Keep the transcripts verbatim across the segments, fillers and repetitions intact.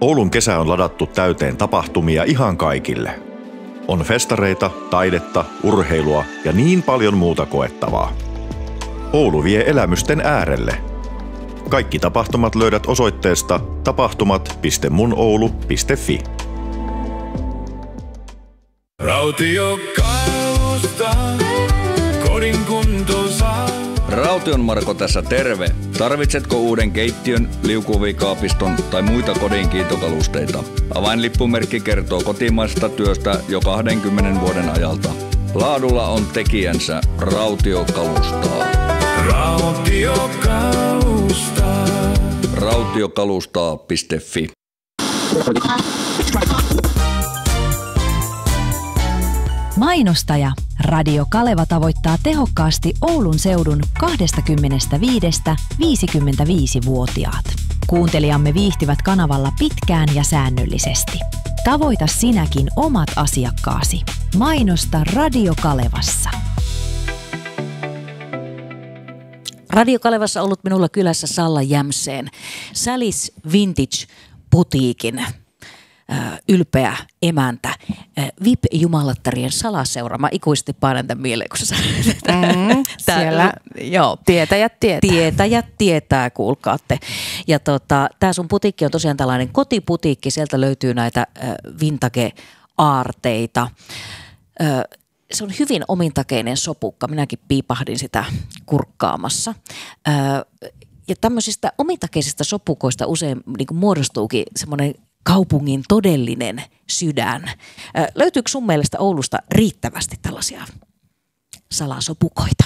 Oulun kesä on ladattu täyteen tapahtumia ihan kaikille. On festareita, taidetta, urheilua ja niin paljon muuta koettavaa. Oulu vie elämysten äärelle. Kaikki tapahtumat löydät osoitteesta tapahtumat piste munoulu piste fi. Rautiokalusta, kodin kunto saa. Raution Marko tässä terve. Tarvitsetko uuden keittiön, liukuhivikaapiston tai muita kodin kiitokalusteita? Avainlippumerkki kertoo kotimaisesta työstä jo kahdenkymmenen vuoden ajalta. Laadulla on tekijänsä. Rautio kalustaa. Rautiokalusta. rautiokalustaa piste fi. Mainostaja. Radio Kaleva tavoittaa tehokkaasti Oulun seudun kaksikymmentäviisi viisikymmentäviisi-vuotiaat. Kuuntelijamme viihtyvät kanavalla pitkään ja säännöllisesti. Tavoita sinäkin omat asiakkaasi. Mainosta Radio Kalevassa. Radio Kalevassa ollut minulla kylässä Salla Jämseen. Sally's Vintage-putiikin ylpeä emäntä. V I P-jumalattarien salaseura. Mä ikuisesti painan tämän mieleen, kun sä mm, siellä joo. Tietäjät tietää. Tietäjät tietää, kuulkaatte. Ja tota, tää sun putiikki on tosiaan tällainen kotiputiikki. Sieltä löytyy näitä äh, vintage-aarteita. Äh, se on hyvin omintakeinen sopukka. Minäkin piipahdin sitä kurkkaamassa. Äh, ja tämmöisistä omintakeisista sopukoista usein niin kuin muodostuukin semmoinen kaupungin todellinen sydän. Löytyykö sun mielestä Oulusta riittävästi tällaisia salasopukoita?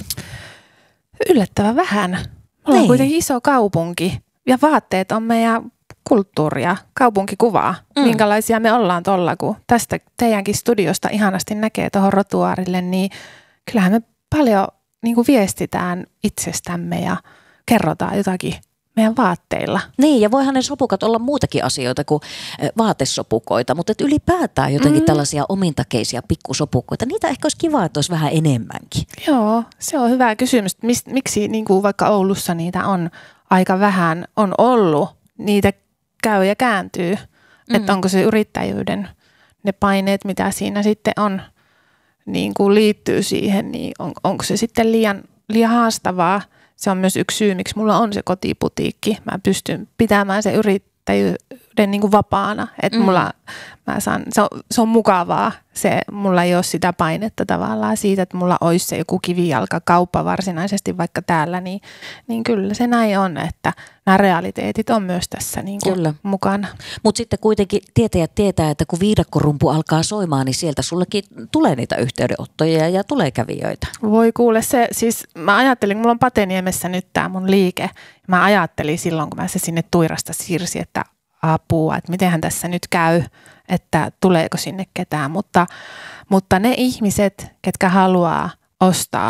Yllättävän vähän. Me ollaan Niin. kuitenkin iso kaupunki ja vaatteet on meidän kulttuuria, kaupunkikuvaa. Mm. Minkälaisia me ollaan tuolla, kun tästä teidänkin studiosta ihanasti näkee tuohon rotuaarille, niin kyllähän me paljon niin kuin viestitään itsestämme ja kerrotaan jotakin meidän vaatteilla. Niin, ja voihan ne sopukat olla muutakin asioita kuin vaatesopukoita, mutta et ylipäätään jotenkin mm. tällaisia omintakeisia pikkusopukoita, niitä ehkä olisi kiva, että olisi vähän enemmänkin. Joo, se on hyvä kysymys. Mist, miksi niin kuin vaikka Oulussa niitä on aika vähän on ollut, niitä käy ja kääntyy, mm. että onko se yrittäjyyden ne paineet, mitä siinä sitten on, niin kuin liittyy siihen, niin on, onko se sitten liian, liian haastavaa. Se on myös yksi syy, miksi mulla on se kotiputiikki. Mä pystyn pitämään se yrittäjyyden niin kuin vapaana. Että mm. mulla, mä saan, se, on, se on mukavaa. Se, mulla ei ole sitä painetta tavallaan siitä, että mulla olisi se joku kivijalkakauppa varsinaisesti vaikka täällä. Niin, niin kyllä se näin on, että nämä realiteetit on myös tässä niin kuin mukana. Mutta sitten kuitenkin tietäjät tietää, että kun viidakkorumpu alkaa soimaan, niin sieltä sullekin tulee niitä yhteydenottoja ja tulee kävijöitä. Voi kuule se, siis mä ajattelin, mulla on Pateniemessä nyt tää mun liike. Mä ajattelin silloin, kun mä se sinne Tuirasta siirsin, että apua, että mitenhän tässä nyt käy, että tuleeko sinne ketään. Mutta, mutta ne ihmiset, ketkä haluaa ostaa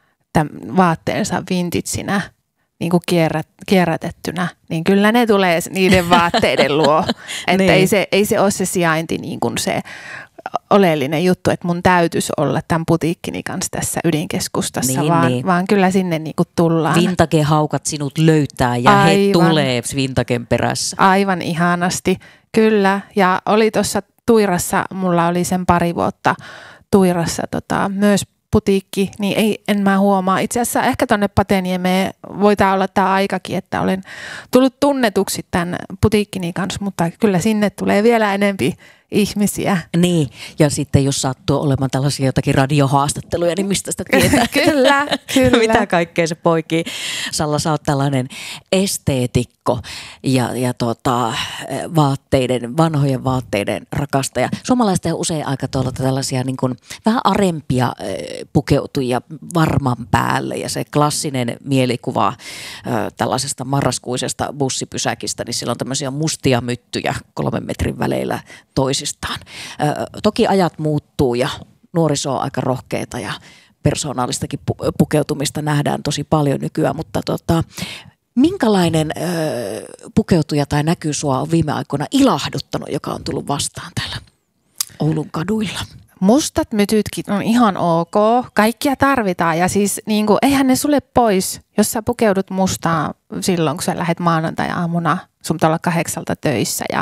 tämän vaatteensa vintagenä, niin kuin kierrät, kierrätettynä, niin kyllä ne tulee niiden vaatteiden luo. Että niin. ei, se, ei se ole se sijainti niin kuin se oleellinen juttu, että mun täytyisi olla tämän putiikkini kanssa tässä ydinkeskustassa, niin, vaan, niin. vaan kyllä sinne niin kuin tullaan. Vintage-haukat sinut löytää ja Aivan. he tulee Vintagen perässä. Aivan ihanasti, kyllä. Ja oli tuossa Tuirassa, mulla oli sen pari vuotta Tuirassa tota, myös putiikki, niin ei, en mä huomaa. Itse asiassa ehkä tuonne Pateniemeen voitaa olla tämä aikakin, että olen tullut tunnetuksi tämän putiikkini kanssa, mutta kyllä sinne tulee vielä enempi ihmisiä. Niin, ja sitten jos sattuu olemaan tällaisia jotakin radiohaastatteluja, niin mistä sitä tietää? Kyllä, kyllä. Mitä kaikkea se poikii. Salla, sä oot tällainen esteetikko ja, ja tota, vaatteiden, vanhojen vaatteiden rakastaja. Suomalaiset on usein aika tuolla tällaisia niin kuin vähän arempia pukeutujia varman päälle ja se klassinen mielikuva tällaisesta marraskuisesta bussipysäkistä, niin sillä on tämmöisiä mustia myttyjä kolmen metrin väleillä toisistaan. Toki ajat muuttuu ja nuoriso on aika rohkeita ja persoonallistakin pukeutumista nähdään tosi paljon nykyään, mutta tota, minkälainen ö, pukeutuja tai näky sua on viime aikoina ilahduttanut, joka on tullut vastaan täällä Oulun kaduilla? Mustat mytytkin on ihan ok. Kaikkia tarvitaan ja siis niin kuin, eihän ne sulle pois, jos sä pukeudut mustaan silloin, kun sä lähdet maanantai-aamuna sun pitää olla kahdeksalta töissä ja